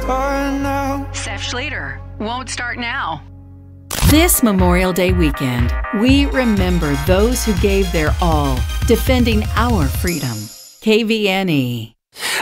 start now. Seth Schrader won't start now. This Memorial Day weekend, we remember those who gave their all, defending our freedom. KVNE.